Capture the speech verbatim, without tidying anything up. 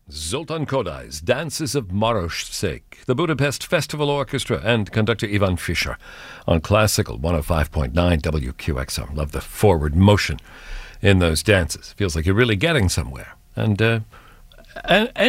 Zoltan Kodai's Dances of Moroshsek, the Budapest Festival Orchestra, and conductor Ivan Fischer on Classical one oh five point nine W Q X R. Love the forward motion in those dances. Feels like you're really getting somewhere. And, uh, and